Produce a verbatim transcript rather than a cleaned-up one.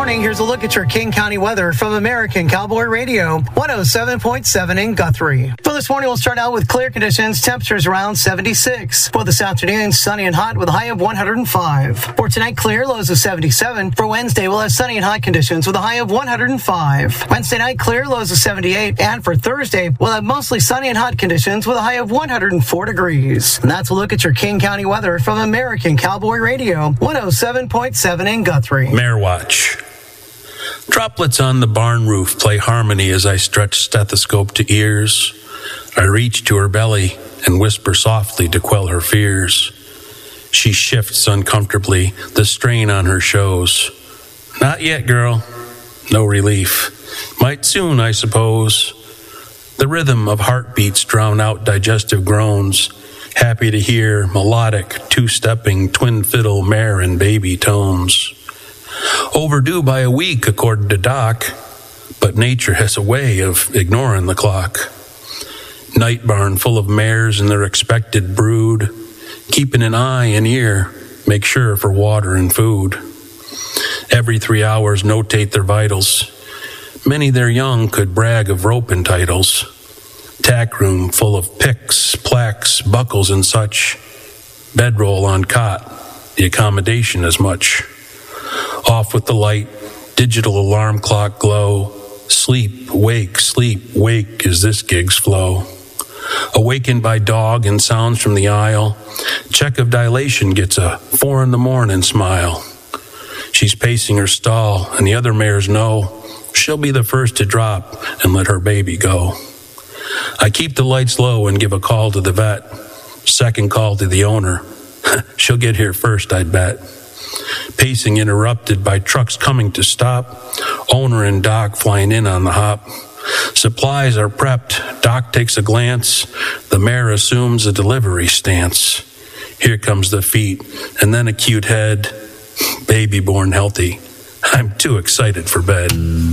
morning, here's a look at your King County weather from American Cowboy Radio, one oh seven point seven in Guthrie. For this morning, we'll start out with clear conditions, temperatures around seventy-six. For this afternoon, sunny and hot with a high of one hundred five. For tonight, clear, lows of seventy-seven. For Wednesday, we'll have sunny and hot conditions with a high of one hundred five. Wednesday night, clear, lows of seventy-eight. And for Thursday, we'll have mostly sunny and hot conditions with a high of one hundred four degrees. And that's a look at your King County weather from American Cowboy Radio, one oh seven point seven in Guthrie. Mare Watch. Droplets on the barn roof play harmony as I stretch stethoscope to ears. I reach to her belly and whisper softly to quell her fears. She shifts uncomfortably, the strain on her shows. Not yet, girl. No relief. Might soon, I suppose. The rhythm of heartbeats drown out digestive groans. Happy to hear melodic, two-stepping, twin fiddle mare and baby tones. Overdue by a week, according to Doc, but nature has a way of ignoring the clock. Night barn full of mares and their expected brood, keeping an eye and ear, make sure for water and food. Every three hours notate their vitals. Many their young could brag of roping titles. Tack room full of picks, plaques, buckles and such. Bedroll on cot, the accommodation as much. Off with the light, digital alarm clock glow. Sleep, wake, sleep, wake as this gig's flow. Awakened by dog and sounds from the aisle. Check of dilation gets a four in the morning smile. She's pacing her stall, and the other mares know she'll be the first to drop and let her baby go. I keep the lights low and give a call to the vet. Second call to the owner. She'll get here first, I'd bet. Pacing interrupted by trucks coming to stop. Owner and Doc flying in on the hop. Supplies are prepped. Doc takes a glance. The mare assumes a delivery stance. Here comes the feet, and then a cute head. Baby born healthy. I'm too excited for bed.